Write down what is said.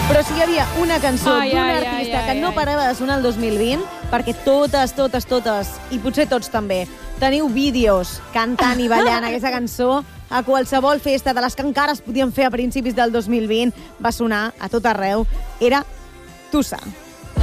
Però si hi havia una cançó d'un artista que no parava de sonar el 2020, perquè totes, i potser tots també, teniu vídeos cantant i ballant aquesta cançó a qualsevol festa de les que encara es podien fer a principis del 2020, va sonar a tot arreu, era Tusa.